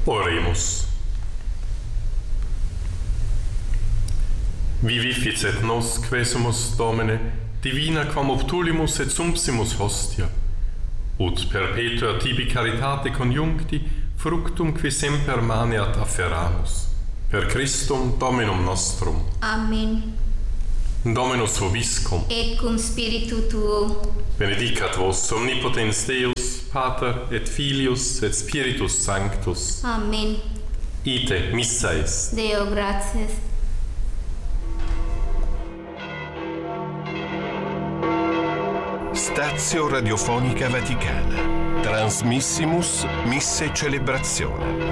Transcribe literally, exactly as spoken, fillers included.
Oremus. Vivificet nos quesumus Domine, divina quam obtulimus et sumpsimus hostia, ut perpetua tibi caritate conjuncti, fructum qui semper maneat afferamus. Per Christum Dominum nostrum. Amen. Dominus vobiscum. Et cum spiritu tuo. Benedicat vos omnipotens Deus, Pater et Filius et Spiritus Sanctus. Amen. Ite missa est. Deo gratias. Stazio Radiofonica Vaticana. Transmissimus Misse Celebrazione.